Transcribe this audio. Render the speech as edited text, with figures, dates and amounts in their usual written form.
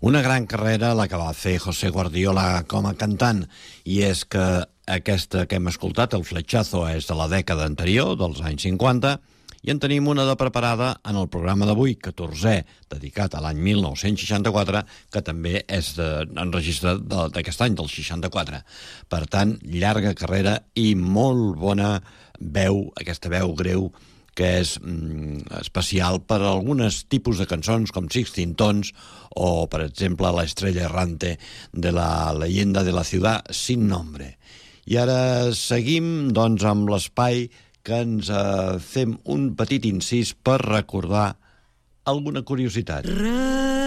Una gran carrera la que va fer José Guardiola com a cantant, i és que aquesta que hem escoltat, el Flechazo, és de la dècada anterior, dels anys 50, i en tenim una de preparada en el programa d'avui, 14è, dedicat a l'any 1964, que també és enregistrat d'aquest any, del 64. Per tant, llarga carrera i molt bona veu, aquesta veu greu, que és especial per a alguns tipus de cançons com Sixteen Tons o, per exemple, La estrella errante de la leyenda de la ciudad sin nombre. I ara seguim, doncs, amb l'espai que ens fem un petit incís per recordar alguna curiositat.